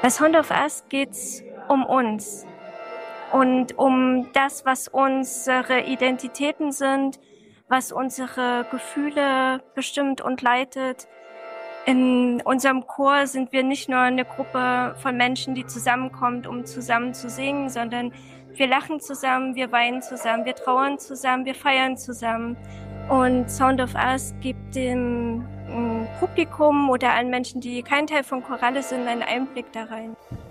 Bei Sound of Us geht's um uns und um das, was unsere Identitäten sind, was unsere Gefühle bestimmt und leitet. In unserem Chor sind wir nicht nur eine Gruppe von Menschen, die zusammenkommt, um zusammen zu singen, sondern wir lachen zusammen, wir weinen zusammen, wir trauern zusammen, wir feiern zusammen. Und Sound of Us gibt dem Publikum oder allen Menschen, die kein Teil von Choralle sind, einen Einblick da rein.